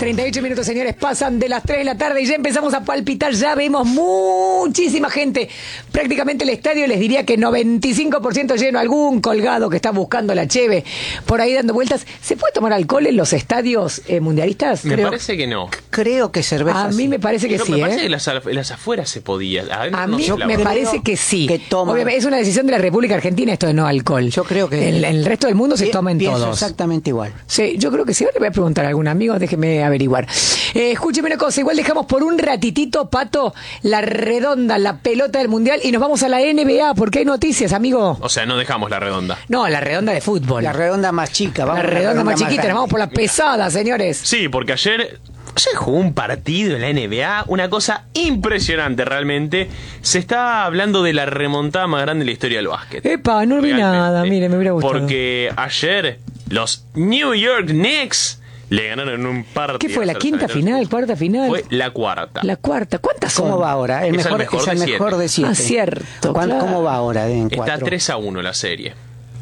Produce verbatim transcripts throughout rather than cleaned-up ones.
treinta y ocho minutos, señores, pasan de las tres de la tarde y ya empezamos a palpitar, ya vemos muchísima gente. Prácticamente el estadio, les diría que noventa y cinco por ciento lleno, algún colgado que está buscando la cheve por ahí dando vueltas. ¿Se puede tomar alcohol en los estadios eh, mundialistas? Me Creo. parece que no. Creo que cerveza. A mí sí. me parece que Pero sí, me parece ¿eh? que las, en las afueras se podía. A no mí sé, la me verdad. parece que sí. Que toma. Obviamente, es una decisión de la República Argentina esto de no alcohol. Yo creo que... En, en el resto del mundo se Pi- toma en pienso todos. exactamente igual. Sí, yo creo que sí. Ahora le voy a preguntar a algún amigo, déjeme averiguar. Eh, escúcheme una cosa, igual dejamos por un ratitito, Pato, la redonda, la pelota del Mundial y nos vamos a la N B A porque hay noticias, amigo. O sea, no dejamos la redonda. No, la redonda de fútbol. La redonda más chica. Vamos la a la redonda más chiquita, grande. nos vamos por la pesada, señores. Sí, porque ayer se jugó un partido en la N B A, una cosa impresionante realmente. Se está hablando de la remontada más grande de la historia del básquet. Epa, no vi Realmente. nada, mire, me hubiera gustado. Porque ayer los New York Knicks le ganaron un partido. ¿Qué fue, la quinta final, cuarta final? Fue la cuarta. La cuarta, ¿cuántas son? ¿Cómo va ahora? El Es el mejor, mejor es el de mejor siete. de siete. Ah, cierto, ¿Cuán- claro. ¿Cómo va ahora en Está cuatro? tres a uno la serie.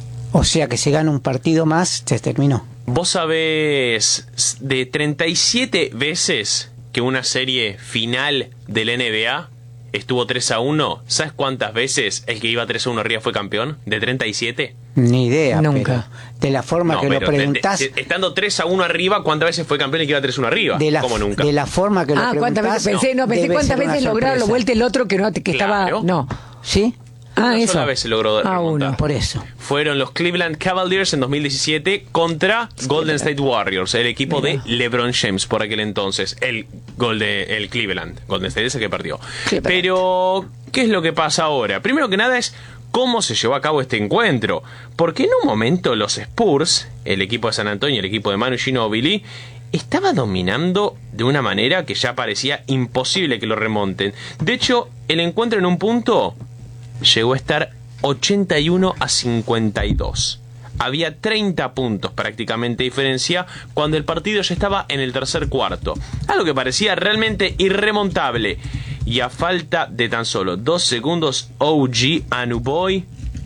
O sea que se gana un partido más, se terminó. Vos sabés de treinta y siete veces que una serie final de la N B A estuvo tres a uno. ¿Sabes cuántas veces el que iba tres a uno arriba fue campeón? ¿De treinta y siete? Ni idea. Nunca. Pero de la forma No, que lo pero de- preguntás... de- de- estando tres a uno arriba, ¿cuántas veces fue campeón el que iba tres a uno arriba? de la, ¿Cómo nunca? de la forma que lo Ah, ¿cuántas preguntás, veces? Pensé, no, pensé debe cuántas ser una veces lograron la sorpresa. vuelta el otro que, no, que Claro. estaba... No. ¿Sí? Ah, Una eso. sola vez se logró Ah, remontar. uno. Por eso. Fueron los Cleveland Cavaliers en dos mil diecisiete contra Golden State Warriors, el equipo Mira. de LeBron James por aquel entonces, el gol de el Cleveland. Golden State es el que perdió. Cleveland. Pero, ¿qué es lo que pasa ahora? Primero que nada es cómo se llevó a cabo este encuentro. Porque en un momento los Spurs, el equipo de San Antonio, el equipo de Manu Ginóbili, estaba dominando de una manera que ya parecía imposible que lo remonten. De hecho, el encuentro en un punto llegó a estar ochenta y uno a cincuenta y dos. Había treinta puntos prácticamente de diferencia cuando el partido ya estaba en el tercer cuarto. Algo que parecía realmente irremontable. Y a falta de tan solo dos segundos, O G Anunoby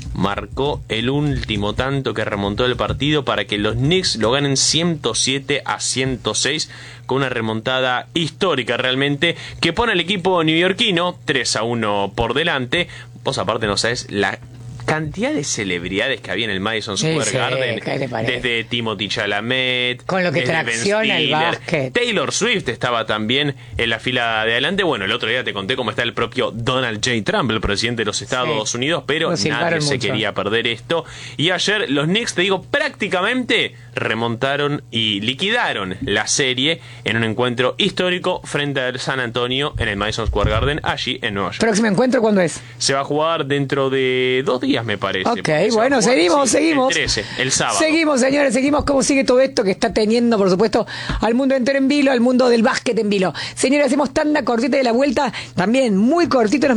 marcó el último tanto que remontó el partido para que los Knicks lo ganen ciento siete a ciento seis con una remontada histórica realmente que pone al equipo neoyorquino tres a uno por delante. Vos aparte no sabés la cantidad de celebridades que había en el Madison Sí, Square sí, Garden, ¿qué te parece? desde Timothy Chalamet, Con lo que desde Ben tracciona el Stiller. básquet. Taylor Swift estaba también en la fila de adelante. Bueno, el otro día te conté cómo está el propio Donald J. Trump, el presidente de los Estados Sí. Unidos, pero Lo silbaron nadie se mucho. quería perder esto. Y ayer los Knicks, te digo, prácticamente remontaron y liquidaron la serie en un encuentro histórico frente al San Antonio en el Madison Square Garden, allí en Nueva York. ¿Próximo encuentro cuándo es? Se va a jugar dentro de dos días, me parece. Ok, porque se va a bueno, jugar, seguimos, sí, seguimos. El trece, el sábado. Seguimos, señores, seguimos cómo sigue todo esto que está teniendo, por supuesto, al mundo entero en vilo, al mundo del básquet en vilo. Señores, hacemos tanda cortita de la vuelta, también muy cortito. Nos